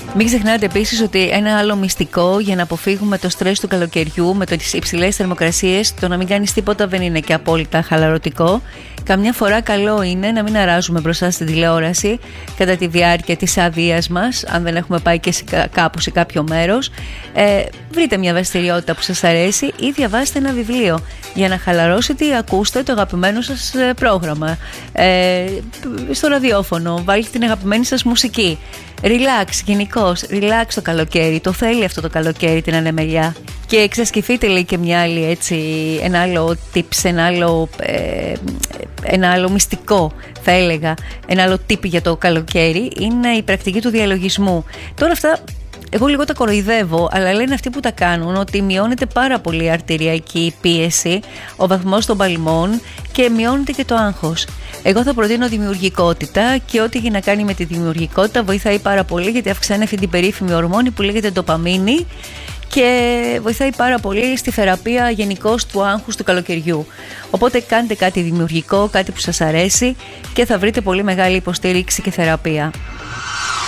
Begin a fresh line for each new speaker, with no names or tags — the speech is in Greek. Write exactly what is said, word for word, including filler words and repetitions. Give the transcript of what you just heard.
Μην ξεχνάτε επίσης ότι ένα άλλο μυστικό για να αποφύγουμε το στρες του καλοκαιριού με τις υψηλές θερμοκρασίες, το να μην κάνεις τίποτα δεν είναι και απόλυτα χαλαρωτικό. Καμιά φορά καλό είναι να μην αράζουμε μπροστά στην τηλεόραση κατά τη διάρκεια της αδείας μας, αν δεν έχουμε πάει και σε κάπου σε κάποιο μέρος. Ε, βρείτε μια δραστηριότητα που σας αρέσει ή διαβάστε ένα βιβλίο για να χαλαρώσετε ή ακούστε το αγαπημένο σας πρόγραμμα. Ε, στο ραδιόφωνο βάλτε την αγαπημένη σας μουσική. Relax, γενικώς, relax το καλοκαίρι, το θέλει αυτό το καλοκαίρι την ανεμελιά. Και εξασκηθείτε, λέει, και μια άλλη, έτσι, ένα άλλο tips, ένα άλλο, ε, ένα άλλο μυστικό, θα έλεγα, ένα άλλο tip για το καλοκαίρι, είναι η πρακτική του διαλογισμού. Τώρα αυτά εγώ λίγο τα κοροϊδεύω, αλλά λένε αυτοί που τα κάνουν ότι μειώνεται πάρα πολύ η αρτηριακή πίεση, ο βαθμός των παλμών και μειώνεται και το άγχος. Εγώ θα προτείνω δημιουργικότητα και ό,τι έχει να κάνει με τη δημιουργικότητα βοηθάει πάρα πολύ, γιατί αυξάνει αυτή την περίφημη ορμόνη που λέγεται ντοπαμίνη και βοηθάει πάρα πολύ στη θεραπεία γενικώς του άγχους του καλοκαιριού. Οπότε κάντε κάτι δημιουργικό, κάτι που σας αρέσει και θα βρείτε πολύ μεγάλη υποστήριξη και θεραπεία.